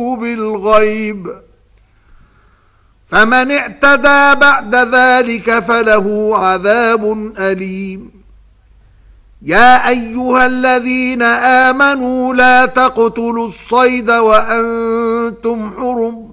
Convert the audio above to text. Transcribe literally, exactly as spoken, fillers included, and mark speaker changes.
Speaker 1: بالغيب فمن اعتدى بعد ذلك فله عذاب أليم. يا أيها الذين آمنوا لا تقتلوا الصيد وأنتم حرم